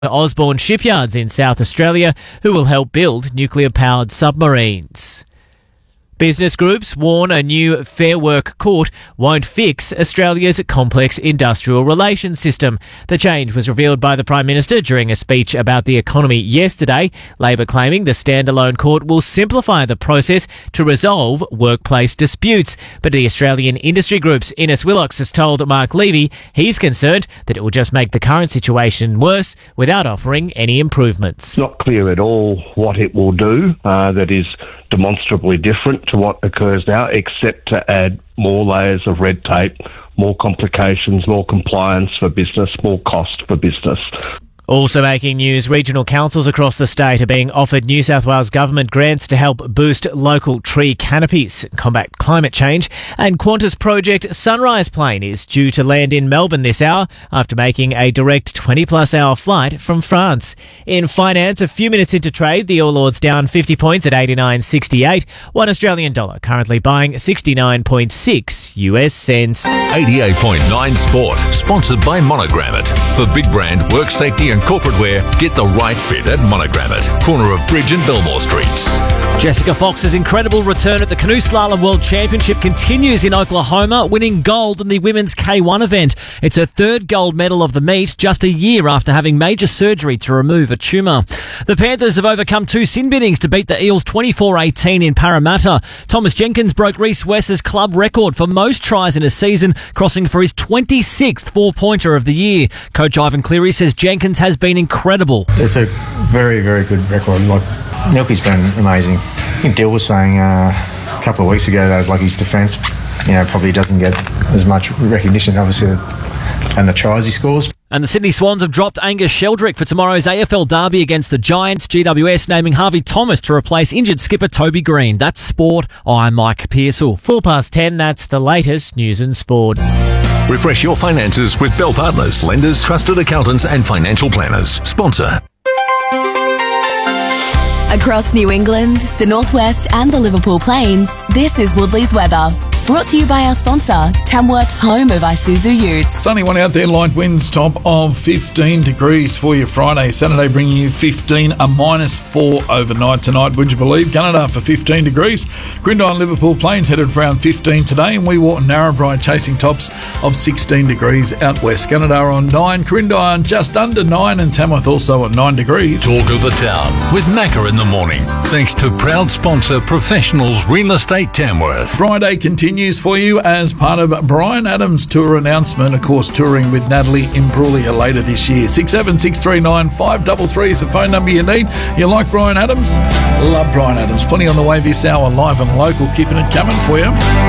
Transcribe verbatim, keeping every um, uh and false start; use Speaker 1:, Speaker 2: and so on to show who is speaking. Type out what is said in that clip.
Speaker 1: Osborne Shipyards in South Australia, who will help build nuclear-powered submarines. Business groups warn a new Fair Work court won't fix Australia's complex industrial relations system. The change was revealed by the Prime Minister during a speech about the economy yesterday, Labor claiming the standalone court will simplify the process to resolve workplace disputes. But the Australian industry group's Ines Willox has told Mark Levy he's concerned that it will just make the current situation worse without offering any improvements.
Speaker 2: It's not clear at all what it will do uh, that is demonstrably different to what occurs now, except to add more layers of red tape, more complications, more compliance for business, more cost for business.
Speaker 1: Also making news, regional councils across the state are being offered New South Wales government grants to help boost local tree canopies, combat climate change, and Qantas project Sunrise plane is due to land in Melbourne this hour after making a direct twenty-plus hour flight from France. In finance, a few minutes into trade, the All Ords down fifty points at eighty-nine sixty-eight. One Australian dollar currently buying sixty-nine point six US cents.
Speaker 3: eighty-eight point nine Sport, sponsored by Monogram It. For big brand, work safety and corporate wear, get the right fit at Monogram It, corner of Bridge and Belmore Streets.
Speaker 4: Jessica Fox's incredible return at the Canoe Slalom World Championship continues in Oklahoma, winning gold in the women's K one event. It's her third gold medal of the meet, just a year after having major surgery to remove a tumour. The Panthers have overcome two sin binnings to beat the Eels twenty-four eighteen in Parramatta. Thomas Jenkins broke Reece West's club record for most tries in a season, crossing for his twenty-sixth four-pointer of the year. Coach Ivan Cleary says Jenkins has been incredible.
Speaker 5: It's a very, very good record. Like, Milky's been amazing. I think Dill was saying uh, a couple of weeks ago that like his defence, you know, probably doesn't get as much recognition, obviously, and the tries he scores.
Speaker 4: And the Sydney Swans have dropped Angus Sheldrick for tomorrow's A F L derby against the Giants. G W S naming Harvey Thomas to replace injured skipper Toby Green. That's sport. I'm Mike Pearsall.
Speaker 1: Four past ten, that's the latest news and sport.
Speaker 3: Refresh your finances with Bell Partners, lenders, trusted accountants and financial planners. Sponsor.
Speaker 6: Across New England, the Northwest and the Liverpool Plains, this is Woodley's weather. Brought to you by our sponsor, Tamworth's home of Isuzu Utes.
Speaker 7: Sunny one out there, light winds, top of fifteen degrees for your Friday. Saturday bringing you fifteen, a minus four overnight tonight, would you believe? Gunnedah for fifteen degrees. Grindine and Liverpool Plains headed for around fifteen today, and Wee Wharton Narrabri chasing tops of sixteen degrees out west. Gunnedah on nine, Grindine just under nine, and Tamworth also at nine degrees.
Speaker 3: Talk of the town with Macca in the morning, thanks to proud sponsor Professionals Real Estate Tamworth.
Speaker 7: Friday continues for you as part of Brian Adams' tour announcement. Of course, touring with Natalie Imbruglia later this year. six seven six three nine five three three is the phone number you need. You like Brian Adams? Love Brian Adams. Plenty on the way this hour, live and local, keeping it coming for you.